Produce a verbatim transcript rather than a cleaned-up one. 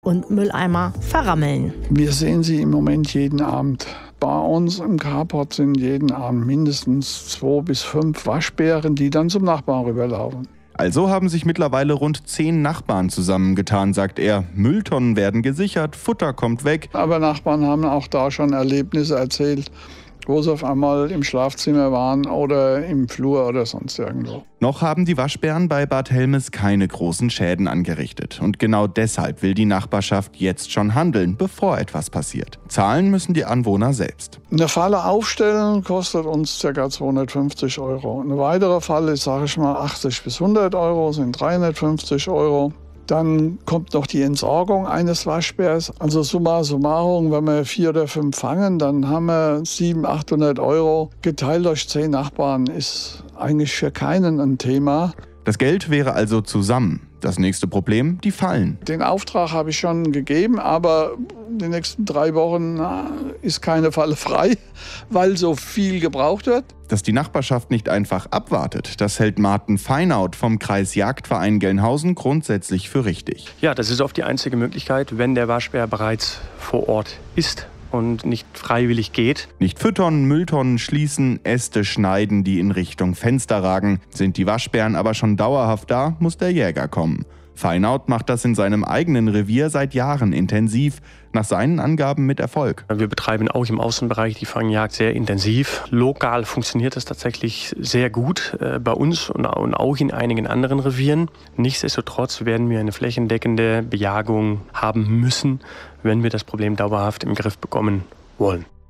und Mülleimer verrammeln. Wir sehen sie im Moment jeden Abend. Bei uns im Carport sind jeden Abend mindestens zwei bis fünf Waschbären, die dann zum Nachbarn rüberlaufen. Also haben sich mittlerweile rund zehn Nachbarn zusammengetan, sagt er. Mülltonnen werden gesichert, Futter kommt weg. Aber Nachbarn haben auch da schon Erlebnisse erzählt, wo sie auf einmal im Schlafzimmer waren oder im Flur oder sonst irgendwo. Noch haben die Waschbären bei Bad Helmes keine großen Schäden angerichtet. Und genau deshalb will die Nachbarschaft jetzt schon handeln, bevor etwas passiert. Zahlen müssen die Anwohner selbst. Eine Falle aufstellen kostet uns ca. zweihundertfünfzig Euro. Eine weitere Falle ist, sage ich mal, achtzig bis hundert Euro, sind dreihundertfünfzig Euro. Dann kommt noch die Entsorgung eines Waschbärs. Also summa summarum, wenn wir vier oder fünf fangen, dann haben wir siebenhundert, achthundert Euro. Geteilt durch zehn Nachbarn ist eigentlich für keinen ein Thema. Das Geld wäre also zusammen. Das nächste Problem, die Fallen. Den Auftrag habe ich schon gegeben, aber die nächsten drei Wochen ist keine Falle frei, weil so viel gebraucht wird. Dass die Nachbarschaft nicht einfach abwartet, das hält Martin Feinaut vom Kreis Jagdverein Gelnhausen grundsätzlich für richtig. Ja, das ist oft die einzige Möglichkeit, wenn der Waschbär bereits vor Ort ist und nicht freiwillig geht. Nicht füttern, Mülltonnen schließen, Äste schneiden, die in Richtung Fenster ragen. Sind die Waschbären aber schon dauerhaft da, muss der Jäger kommen. Feinaut macht das in seinem eigenen Revier seit Jahren intensiv, nach seinen Angaben mit Erfolg. Wir betreiben auch im Außenbereich die Fangjagd sehr intensiv. Lokal funktioniert das tatsächlich sehr gut äh, bei uns und, und auch in einigen anderen Revieren. Nichtsdestotrotz werden wir eine flächendeckende Bejagung haben müssen, wenn wir das Problem dauerhaft im Griff bekommen wollen.